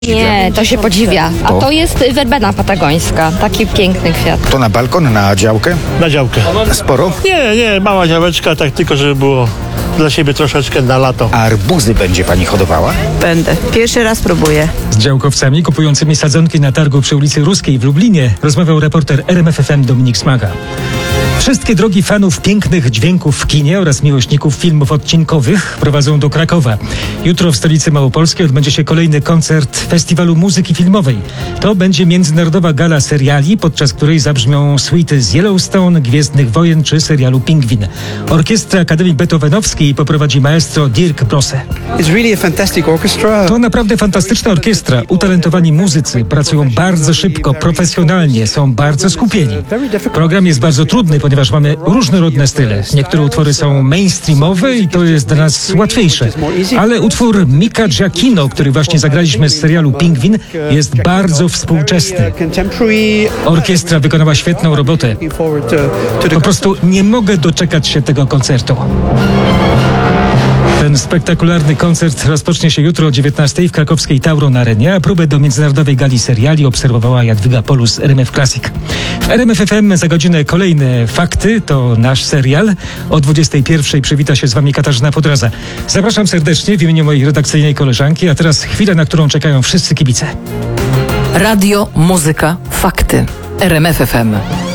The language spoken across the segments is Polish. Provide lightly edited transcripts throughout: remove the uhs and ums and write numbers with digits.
Nie, to się podziwia. A to jest werbena patagońska. Taki piękny kwiat. To na balkon, na działkę? Na działkę. Sporo? Nie, mała działeczka, tak tylko, żeby było dla siebie troszeczkę na lato. A arbuzy będzie pani hodowała? Będę. Pierwszy raz próbuję. Z działkowcami kupującymi sadzonki na targu przy ulicy Ruskiej w Lublinie rozmawiał reporter RMF FM Dominik Smaga. Wszystkie drogi fanów pięknych dźwięków w kinie oraz miłośników filmów odcinkowych prowadzą do Krakowa. Jutro w stolicy Małopolskiej odbędzie się kolejny koncert Festiwalu Muzyki Filmowej. To będzie międzynarodowa gala seriali, podczas której zabrzmią suity z Yellowstone, Gwiezdnych Wojen czy serialu Pingwin. Orkiestrę Akademii Beethovenowskiej poprowadzi maestro Dirk Brosse. To naprawdę fantastyczna orkiestra. Utalentowani muzycy pracują bardzo szybko, profesjonalnie, są bardzo skupieni. Program jest bardzo trudny, ponieważ mamy różnorodne style. Niektóre utwory są mainstreamowe i to jest dla nas łatwiejsze. Ale utwór Mika Giacchino, który właśnie zagraliśmy z serialu Pingwin, jest bardzo współczesny. Orkiestra wykonała świetną robotę. Po prostu nie mogę doczekać się tego koncertu. Ten spektakularny koncert rozpocznie się jutro o 19:00 w krakowskiej Tauron Arenie, a próbę do międzynarodowej gali seriali obserwowała Jadwiga Polus, RMF Classic. W RMF FM za godzinę kolejne fakty, to nasz serial. O 21:00 przywita się z wami Katarzyna Podraza. Zapraszam serdecznie w imieniu mojej redakcyjnej koleżanki, a teraz chwila, na którą czekają wszyscy kibice. Radio, muzyka, fakty. RMF FM.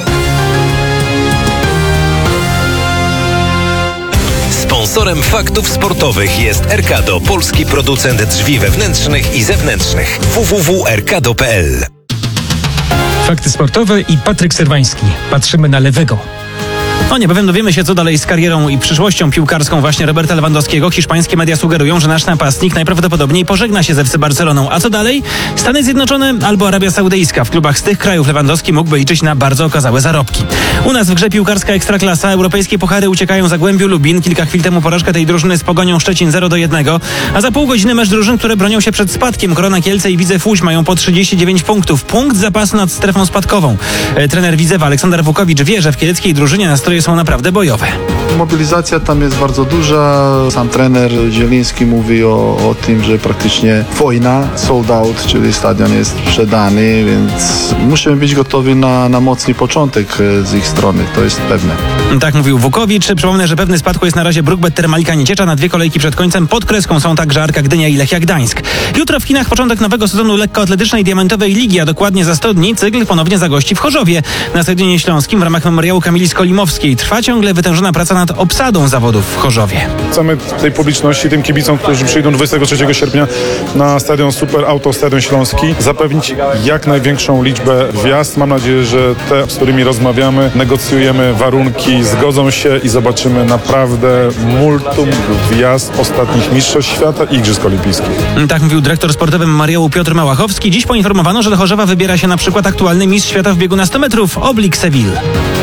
Sponsorem faktów sportowych jest Erkado, polski producent drzwi wewnętrznych i zewnętrznych. www.erkado.pl. Fakty sportowe i Patryk Serwański. Patrzymy na lewego. No niebawem dowiemy się, co dalej z karierą i przyszłością piłkarską właśnie Roberta Lewandowskiego. Hiszpańskie media sugerują, że nasz napastnik najprawdopodobniej pożegna się z FC Barceloną. A co dalej? Stany Zjednoczone albo Arabia Saudyjska. W klubach z tych krajów Lewandowski mógłby liczyć na bardzo okazałe zarobki. U nas w grze piłkarska Ekstraklasa. Europejskie puchary uciekają Zagłębiu Lubin. Kilka chwil temu porażka tej drużyny z Pogonią Szczecin 0-1. A za pół godziny mecz drużyn, które bronią się przed spadkiem. Korona Kielce i Widzew Łódź mają po 39 punktów. Punkt zapasu nad strefą spadkową. Trener Widzewa Aleksander Wukowicz wie, że w kieleckiej drużynie nastroje są naprawdę bojowe. Mobilizacja tam jest bardzo duża. Sam trener Zieliński mówi o tym, że praktycznie wojna, sold out, czyli stadion jest sprzedany, więc musimy być gotowi na mocny początek z ich strony, to jest pewne. Tak mówił Wukowicz. Przypomnę, że pewny spadku jest na razie Brukbet Termalika Nieciecza. Na 2 kolejki przed końcem pod kreską są także Arka Gdynia i Lechia Gdańsk. Jutro w kinach początek nowego sezonu lekkoatletycznej Diamentowej Ligi, a dokładnie za 100 dni cykl ponownie zagości w Chorzowie. Na Stadionie Śląskim w ramach memoriału Kamili Skolimowskiej trwa ciągle wytężona praca nad obsadą zawodów w Chorzowie. Chcemy tej publiczności, tym kibicom, którzy przyjdą 23 sierpnia na stadion Super Auto, Stadion Śląski, zapewnić jak największą liczbę wjazd. Mam nadzieję, że te, z którymi rozmawiamy, negocjujemy warunki, zgodzą się i zobaczymy naprawdę multum wjazd ostatnich mistrzostw świata i Igrzysk Olimpijskich. Tak mówił dyrektor sportowy memoriału Piotr Małachowski. Dziś poinformowano, że do Chorzowa wybiera się na przykład aktualny mistrz świata w biegu na 100 metrów, Oblik Seville.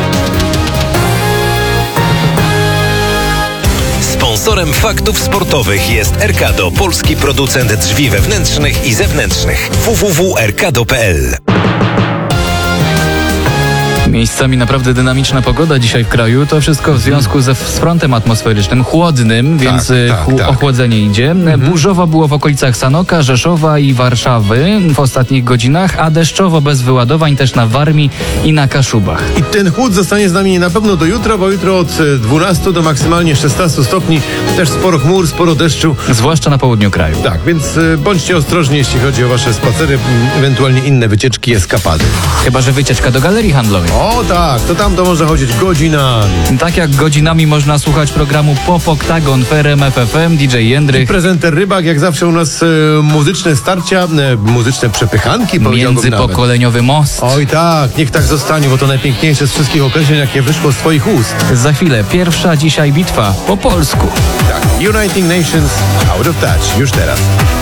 Sponsorem faktów sportowych jest Erkado, polski producent drzwi wewnętrznych i zewnętrznych. www.erkado.pl. Miejscami naprawdę dynamiczna pogoda dzisiaj w kraju. To wszystko w związku z frontem atmosferycznym, chłodnym, więc ochłodzenie idzie. Burzowo było w okolicach Sanoka, Rzeszowa i Warszawy w ostatnich godzinach, a deszczowo bez wyładowań też na Warmii i na Kaszubach. I ten chłód zostanie z nami na pewno do jutra, bo jutro od 12 do maksymalnie 16 stopni. Też sporo chmur, sporo deszczu. Zwłaszcza na południu kraju. Tak, więc bądźcie ostrożni, jeśli chodzi o wasze spacery, ewentualnie inne wycieczki, eskapady. Chyba że wycieczka do galerii handlowej. O tak, to tam to można chodzić godzinami. Tak jak godzinami można słuchać programu Pop Oktagon w RMF FM, DJ Jędrych. I prezenter Rybak, jak zawsze u nas muzyczne starcia, muzyczne przepychanki. Międzypokoleniowy most. Oj tak, niech tak zostanie, bo to najpiękniejsze z wszystkich określeń, jakie wyszło z twoich ust. Za chwilę pierwsza dzisiaj bitwa po polsku. Tak, Uniting Nations, Out of Touch, już teraz.